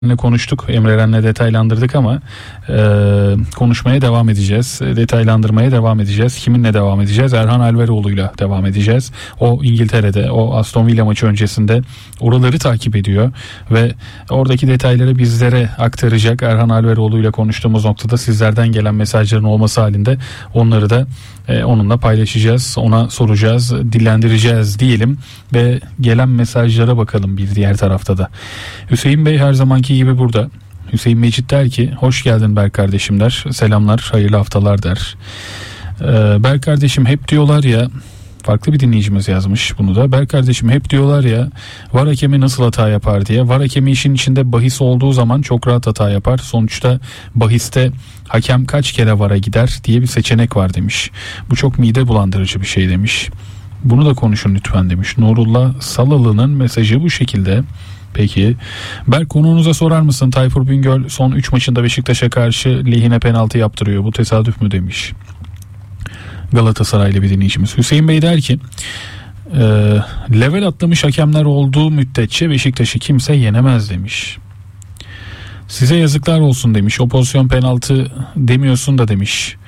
konuştuk. Emre Eren'le detaylandırdık ama konuşmaya devam edeceğiz. Detaylandırmaya devam edeceğiz. Kiminle devam edeceğiz? Erhan Alveroğlu'yla devam edeceğiz. O İngiltere'de, o Aston Villa maçı öncesinde oraları takip ediyor ve oradaki detayları bizlere aktaracak. Erhan Alveroğlu'yla konuştuğumuz noktada sizlerden gelen mesajların olması halinde onları da onunla paylaşacağız. Ona soracağız, dillendireceğiz diyelim ve gelen mesajlara bakalım bir diğer tarafta da. Hüseyin Bey her zamanki gibi burada. Hüseyin Mecit der ki hoş geldin Berk kardeşim der. Selamlar, hayırlı haftalar der. Berk kardeşim hep diyorlar ya, farklı bir dinleyicimiz yazmış bunu da. Berk kardeşim hep diyorlar ya, VAR hakemi nasıl hata yapar diye. VAR hakemi işin içinde bahis olduğu zaman çok rahat hata yapar. Sonuçta bahiste hakem kaç kere VAR'a gider diye bir seçenek var demiş. Bu çok mide bulandırıcı bir şey demiş. Bunu da konuşun lütfen demiş. Nurullah Salalı'nın mesajı bu şekilde. Peki. Berk, konuğunuza sorar mısın? Tayfur Bingöl son 3 maçında Beşiktaş'a karşı lehine penaltı yaptırıyor. Bu tesadüf mü demiş. Galatasaraylı bir dinleyicimiz. Hüseyin Bey der ki level atlamış hakemler olduğu müddetçe Beşiktaş'ı kimse yenemez demiş. Size yazıklar olsun demiş. O pozisyon penaltı demiyorsun da demiş.